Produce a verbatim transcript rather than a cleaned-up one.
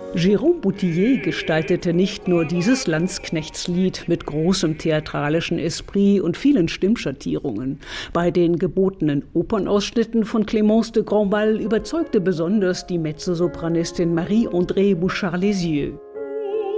Jérôme Boutillier gestaltete nicht nur dieses Landsknechtslied mit großem theatralischen Esprit und vielen Stimmschattierungen. Bei den gebotenen Opernausschnitten von Clémence de Grandval überzeugte besonders die Mezzosopranistin Marie-Andrée Bouchard-Lisieux.